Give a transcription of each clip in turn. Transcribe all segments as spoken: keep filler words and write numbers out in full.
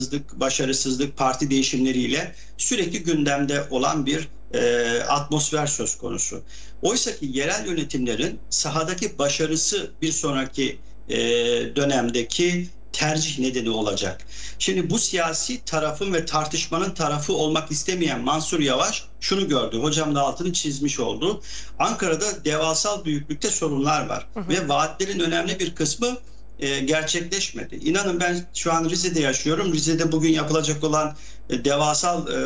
başarısızlık, parti değişimleriyle sürekli gündemde olan bir e, atmosfer söz konusu. Oysa ki yerel yönetimlerin sahadaki başarısı bir sonraki e, dönemdeki tercih nedeni olacak. Şimdi bu siyasi tarafın ve tartışmanın tarafı olmak istemeyen Mansur Yavaş şunu gördü. Hocam da altını çizmiş oldu. Ankara'da devasal büyüklükte sorunlar var. Hı hı. Ve vaatlerin önemli bir kısmı e, gerçekleşmedi. İnanın ben şu an Rize'de yaşıyorum. Rize'de bugün yapılacak olan e, devasal e,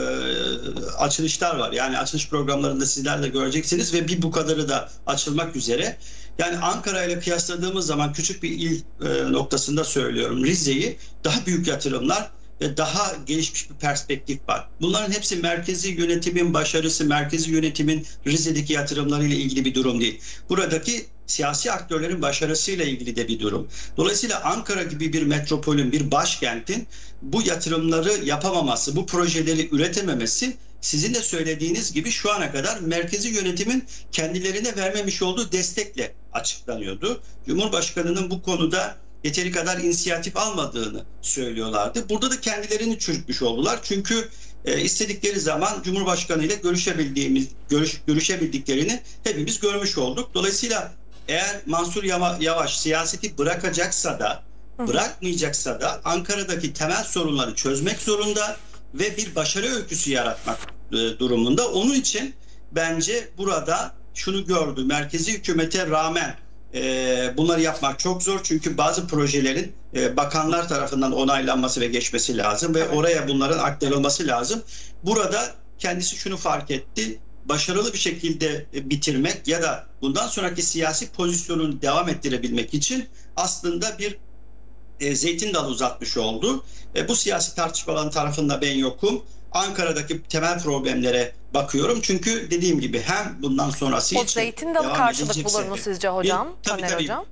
açılışlar var. Yani açılış programlarında sizler de göreceksiniz ve bir bu kadarı da açılmak üzere. Yani Ankara ile kıyasladığımız zaman küçük bir il e, noktasında söylüyorum. Rize'yi daha büyük yatırımlar ve daha gelişmiş bir perspektif var. Bunların hepsi merkezi yönetimin başarısı, merkezi yönetimin Rize'deki yatırımlarıyla ilgili bir durum değil. Buradaki siyasi aktörlerin başarısıyla ilgili de bir durum. Dolayısıyla Ankara gibi bir metropolün, bir başkentin bu yatırımları yapamaması, bu projeleri üretememesi sizin de söylediğiniz gibi şu ana kadar merkezi yönetimin kendilerine vermemiş olduğu destekle açıklanıyordu. Cumhurbaşkanının bu konuda yeteri kadar inisiyatif almadığını söylüyorlardı. Burada da kendilerini çürütmüş oldular. Çünkü e, istedikleri zaman Cumhurbaşkanı ile görüşebildiğimiz görüş, görüşebildiklerini hepimiz görmüş olduk. Dolayısıyla eğer Mansur Yavaş siyaseti bırakacaksa da bırakmayacaksa da Ankara'daki temel sorunları çözmek zorunda ve bir başarı öyküsü yaratmak e, durumunda. Onun için bence burada şunu gördü. Merkezi hükümete rağmen e, bunları yapmak çok zor. Çünkü bazı projelerin e, bakanlar tarafından onaylanması ve geçmesi lazım ve evet. oraya bunların aktarılması lazım. Burada kendisi şunu fark etti. Başarılı bir şekilde bitirmek ya da bundan sonraki siyasi pozisyonunu devam ettirebilmek için aslında bir e, zeytin dalı uzatmış oldu. E, bu siyasi tartışmaların tarafında ben yokum. Ankara'daki temel problemlere bakıyorum. Çünkü dediğim gibi hem bundan sonrası o için zeytin dalı karşılık bulur mu sizce hocam? Bir, tabii, Taner tabii. hocam.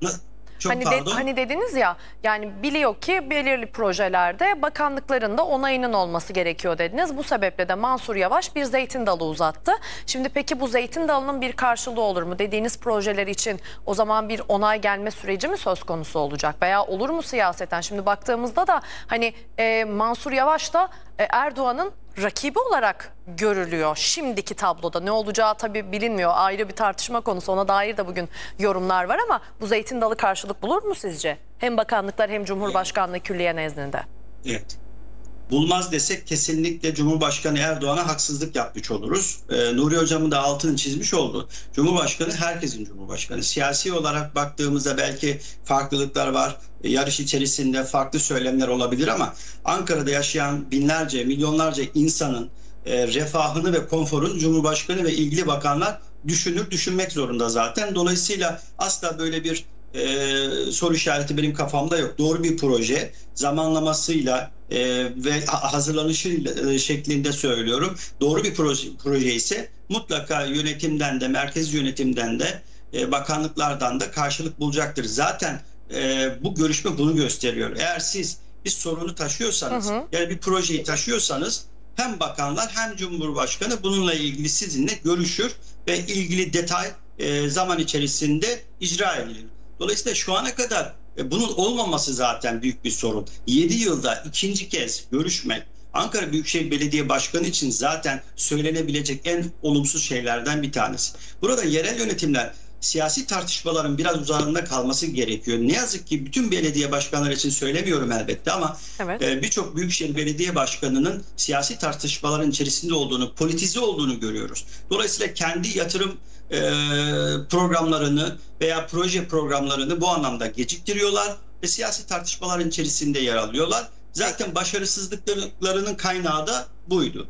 Çok hani, pardon. de, hani dediniz ya, yani biliyor ki belirli projelerde bakanlıkların da onayının olması gerekiyor dediniz. Bu sebeple de Mansur Yavaş bir zeytin dalı uzattı. Şimdi peki bu zeytin dalının bir karşılığı olur mu? Dediğiniz projeler için o zaman bir onay gelme süreci mi söz konusu olacak? Veya olur mu siyaseten? Şimdi baktığımızda da hani e, Mansur Yavaş da e, Erdoğan'ın rakibi olarak görülüyor. Şimdiki tabloda ne olacağı tabii bilinmiyor. Ayrı bir tartışma konusu. Ona dair de bugün yorumlar var ama bu zeytin dalı karşılık bulur mu sizce? Hem bakanlıklar hem Cumhurbaşkanlığı külliye nezdinde. Evet. Bulmaz desek kesinlikle Cumhurbaşkanı Erdoğan'a haksızlık yapmış oluruz. Ee, Nuri Hocam'ın da altını çizmiş oldu. Cumhurbaşkanı herkesin Cumhurbaşkanı. Siyasi olarak baktığımızda belki farklılıklar var. Yarış içerisinde farklı söylemler olabilir ama Ankara'da yaşayan binlerce, milyonlarca insanın e, refahını ve konforunu Cumhurbaşkanı ve ilgili bakanlar düşünür, düşünmek zorunda zaten. Dolayısıyla asla böyle bir Ee, soru işareti benim kafamda yok. Doğru bir proje, zamanlamasıyla e, ve hazırlanışı e, şeklinde söylüyorum. Doğru bir proje, proje ise mutlaka yönetimden de, merkez yönetimden de, e, bakanlıklardan da karşılık bulacaktır. Zaten e, bu görüşme bunu gösteriyor. Eğer siz bir sorunu taşıyorsanız, hı hı. yani bir projeyi taşıyorsanız hem bakanlar hem Cumhurbaşkanı bununla ilgili sizinle görüşür ve ilgili detay e, zaman içerisinde icra edilir. Dolayısıyla şu ana kadar bunun olmaması zaten büyük bir sorun. yedi yılda ikinci kez görüşmek Ankara Büyükşehir Belediye Başkanı için zaten söylenebilecek en olumsuz şeylerden bir tanesi. Burada yerel yönetimler siyasi tartışmaların biraz uzağında kalması gerekiyor. Ne yazık ki bütün belediye başkanları için söylemiyorum elbette ama evet. birçok Büyükşehir Belediye Başkanı'nın siyasi tartışmaların içerisinde olduğunu, politize olduğunu görüyoruz. Dolayısıyla kendi yatırım e, programlarını veya proje programlarını bu anlamda geciktiriyorlar ve siyasi tartışmaların içerisinde yer alıyorlar. Zaten başarısızlıklarının kaynağı da buydu.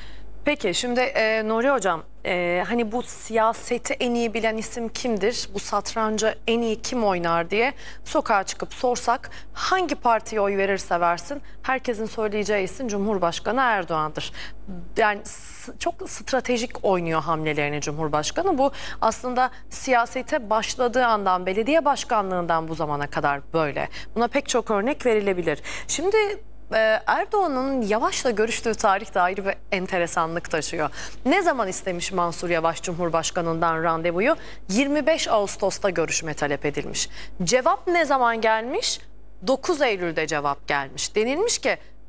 Peki şimdi e, Nuri Hocam, e, hani bu siyaseti en iyi bilen isim kimdir? Bu satrancı en iyi kim oynar diye sokağa çıkıp sorsak hangi partiye oy verirse versin herkesin söyleyeceği isim Cumhurbaşkanı Erdoğan'dır. Yani çok stratejik oynuyor hamlelerini Cumhurbaşkanı. Bu aslında siyasete başladığı andan, belediye başkanlığından bu zamana kadar böyle. Buna pek çok örnek verilebilir. Şimdi Erdoğan'ın Yavaş'la görüştüğü tarih de ayrı bir enteresanlık taşıyor. Ne zaman istemiş Mansur Yavaş Cumhurbaşkanı'ndan randevuyu? yirmi beş Ağustos'ta görüşme talep edilmiş. Cevap ne zaman gelmiş? dokuz Eylül'de cevap gelmiş. Denilmiş ki